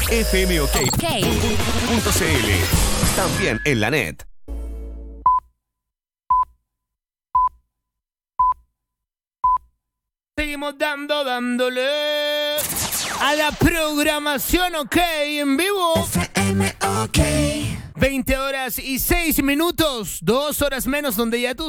fmok.cl. También en la net. Seguimos dándole a la programación, ok, en vivo. 20 horas y 6 minutos, 2 horas menos, donde ya tú